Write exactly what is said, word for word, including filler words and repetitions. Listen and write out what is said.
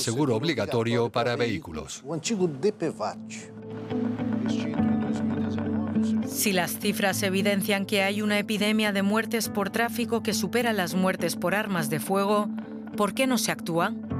seguro obligatorio para vehículos. Si las cifras evidencian que hay una epidemia de muertes por tráfico que supera las muertes por armas de fuego, ¿por qué no se actúa?